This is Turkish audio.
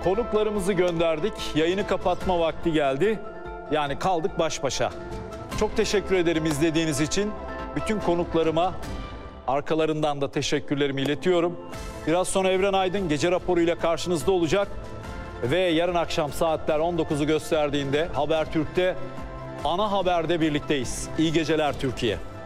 Konuklarımızı gönderdik. Yayını kapatma vakti geldi. Yani kaldık baş başa. Çok teşekkür ederim izlediğiniz için. Bütün konuklarıma arkalarından da teşekkürlerimi iletiyorum. Biraz sonra Evren Aydın gece raporuyla karşınızda olacak. Ve yarın akşam saatler 19'u gösterdiğinde Habertürk'te ana haberde birlikteyiz. İyi geceler Türkiye.